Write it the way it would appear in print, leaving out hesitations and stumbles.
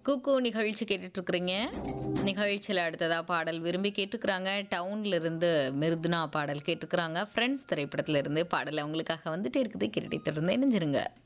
குக்கு நிகழ்ச்சி கேட்டுட்ருக்குறீங்க. நிகழ்ச்சியில் அடுத்ததாக பாடல் விரும்பி கேட்டுக்கிறாங்க. டவுன்ல இருந்து மிருதுனா பாடல் கேட்டுக்கிறாங்க. ஃப்ரெண்ட்ஸ் திரைப்படத்துல இருந்து பாடல் அவங்களுக்காக வந்துட்டே இருக்குது. கேட்டுகிட்டே இருந்து இணைஞ்சிருங்க.